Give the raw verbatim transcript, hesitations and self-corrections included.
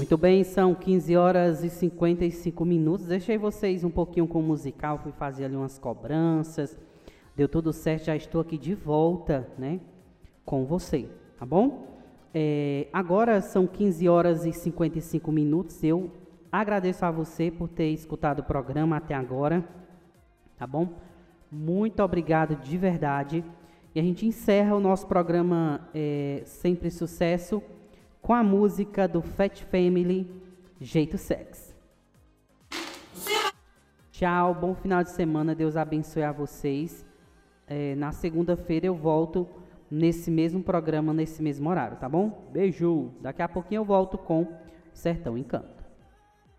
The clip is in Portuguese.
Muito bem, são quinze horas e cinquenta e cinco minutos. Deixei vocês um pouquinho com o musical, fui fazer ali umas cobranças. Deu tudo certo, já estou aqui de volta, né, com você, tá bom? É, agora são quinze horas e cinquenta e cinco minutos. Eu agradeço a você por ter escutado o programa até agora, tá bom? Muito obrigado de verdade. E a gente encerra o nosso programa é, Sempre Sucesso com a música do Fat Family, Jeito Sex. Tchau, bom final de semana, Deus abençoe a vocês. É, na segunda-feira eu volto nesse mesmo programa, nesse mesmo horário, tá bom? Beijo! Daqui a pouquinho eu volto com Sertão Encanto.